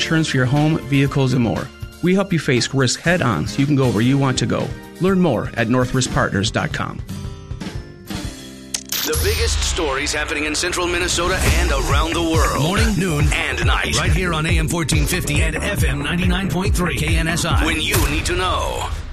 insurance for your home, vehicles, and more. We help you face risk head-on so you can go where you want to go. Learn more at northriskpartners.com. The biggest stories happening in central Minnesota and around the world. Morning, noon, and night. Right here on AM 1450 and FM 99.3 KNSI. When you need to know.